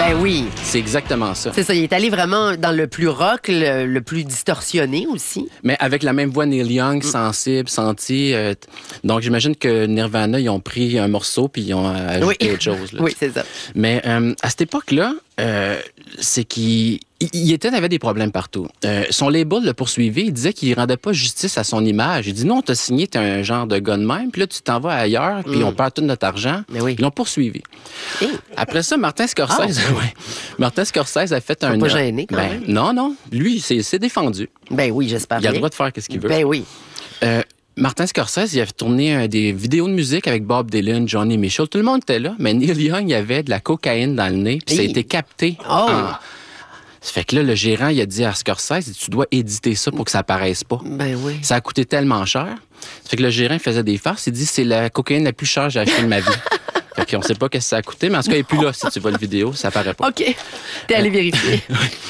Ben oui. C'est exactement ça. C'est ça, il est allé vraiment dans le plus rock, le plus distorsionné aussi. Mais avec la même voix Neil Young, sensible, senti. Donc, j'imagine que Nirvana, ils ont pris un morceau puis ils ont ajouté autre chose. Là. Oui, c'est ça. Mais à cette époque-là, c'est qu'il avait des problèmes partout. Son label le poursuivait. Il disait qu'il rendait pas justice à son image. Il dit non, t'as signé, t'es un genre de gars de même. Puis là, tu t'en vas ailleurs, puis on perd tout notre argent. Mais oui. Ils l'ont poursuivi. Après ça, Martin Scorsese, Martin Scorsese a fait un. Pas gêné quand même. Non. Lui, c'est défendu. Ben oui, j'espère. Il a le droit de faire ce qu'il veut. Ben oui. Martin Scorsese, il a tourné des vidéos de musique avec Bob Dylan, Johnny Mitchell. Tout le monde était là, mais Neil Young, il avait de la cocaïne dans le nez, puis ça a été capté. Ça fait que là, le gérant, il a dit à Scorsese, tu dois éditer ça pour que ça apparaisse pas. Ben oui. Ça a coûté tellement cher. Ça fait que le gérant faisait des farces. Il dit, c'est la cocaïne la plus chère que j'ai achetée de ma vie. Fait qu'on sait pas ce que ça a coûté, mais en tout cas, il est plus là. Si tu vois la vidéo, ça apparaît pas. OK. T'es allé vérifier.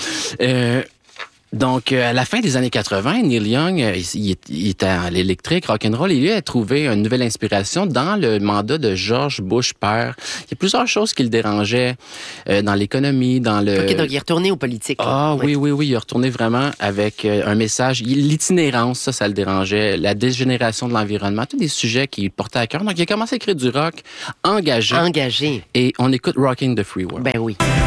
Donc, à la fin des années 80, Neil Young, il était à l'électrique, rock'n'roll, et lui a trouvé une nouvelle inspiration dans le mandat de George Bush père. Il y a plusieurs choses qui le dérangeaient dans l'économie, dans le... OK, donc il est retourné aux politiques. Oui, il est retourné vraiment avec un message. L'itinérance, ça le dérangeait, la dégénération de l'environnement, tous des sujets qu'il portait à cœur. Donc, il a commencé à écrire du rock engagé. Engagé. Et on écoute Rocking the Free World. Ben oui.